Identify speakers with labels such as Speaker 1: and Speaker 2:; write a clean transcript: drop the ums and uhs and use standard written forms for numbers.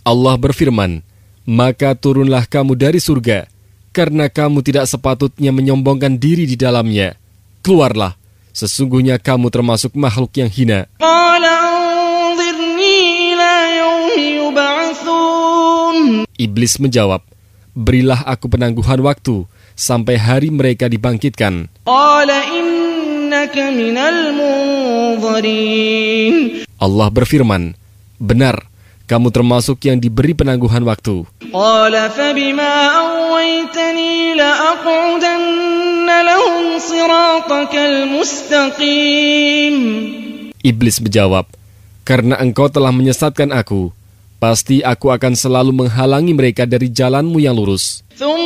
Speaker 1: Allah berfirman, maka turunlah kamu dari surga, karena kamu tidak sepatutnya menyombongkan diri di dalamnya. Keluarlah, sesungguhnya kamu termasuk makhluk yang hina. Iblis menjawab, berilah aku penangguhan waktu sampai hari mereka dibangkitkan. Allah berfirman, benar, kamu termasuk yang diberi penangguhan waktu. Iblis menjawab, karena engkau telah menyesatkan aku, pasti aku akan selalu menghalangi mereka dari jalanmu yang lurus.